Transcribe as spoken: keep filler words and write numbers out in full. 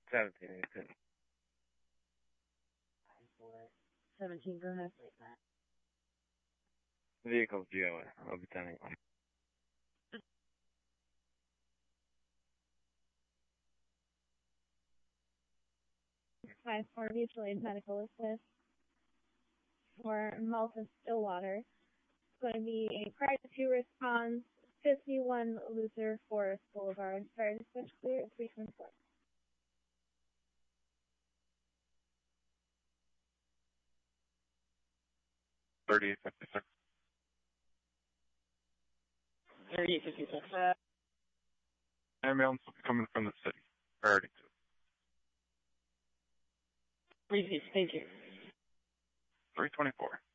seventeen, you could. seventeen, go ahead. Vehicles G O A. I'll be telling you. five four mutual aid medical assist for Malta Stillwater. It's going to be a prior to response, fifty-one Luther Forest Boulevard. Fire dispatch clear at three twenty-four. thirty-eight fifty-six. thirty-eight fifty-six. Ambulance will be coming from the city. Priority two. Repeat, thank you. three twenty-four.